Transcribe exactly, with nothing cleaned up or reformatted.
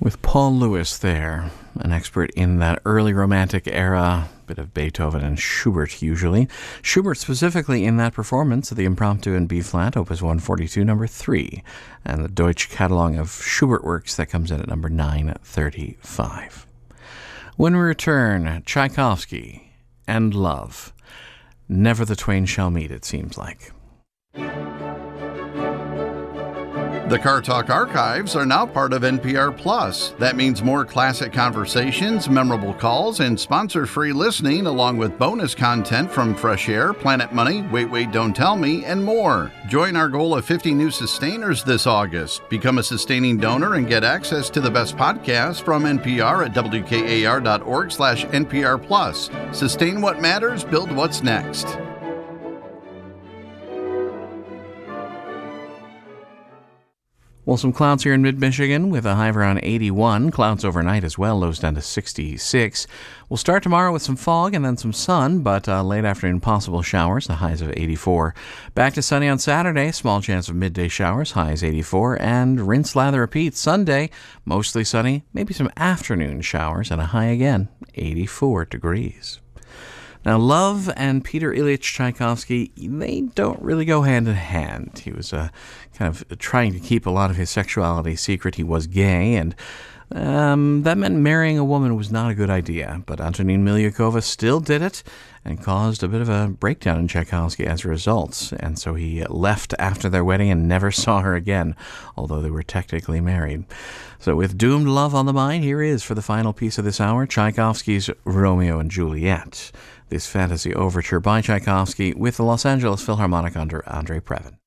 With Paul Lewis there, an expert in that early Romantic era, bit of Beethoven and Schubert usually. Schubert specifically in that performance of the Impromptu in B-flat, Opus one forty-two, number three, and the Deutsche Catalog of Schubert works that comes in at number nine thirty-five. When we return, Tchaikovsky and love. Never the twain shall meet, it seems like. The Car Talk archives are now part of N P R Plus. That means more classic conversations, memorable calls, and sponsor-free listening, along with bonus content from Fresh Air, Planet Money, Wait, Wait, Don't Tell Me, and more. Join our goal of fifty new sustainers this August. Become a sustaining donor and get access to the best podcasts from N P R at W K A R dot org slash N P R Plus. Sustain what matters, build what's next. Well, some clouds here in mid-Michigan with a high of around eighty-one. Clouds overnight as well, lows down to sixty-six. We'll start tomorrow with some fog and then some sun, but uh, late afternoon possible showers, the highs of eighty-four. Back to sunny on Saturday, small chance of midday showers, highs eighty-four. And rinse, lather, repeat. Sunday, mostly sunny, maybe some afternoon showers, and a high again, eighty-four degrees. Now, love and Peter Ilyich Tchaikovsky, they don't really go hand in hand. He was uh, kind of trying to keep a lot of his sexuality secret. He was gay, and um, that meant marrying a woman was not a good idea. But Antonin Milyukova still did it and caused a bit of a breakdown in Tchaikovsky as a result. And so he left after their wedding and never saw her again, although they were technically married. So with doomed love on the mind, here is, for the final piece of this hour, Tchaikovsky's Romeo and Juliet. This fantasy overture by Tchaikovsky with the Los Angeles Philharmonic under Andre Previn.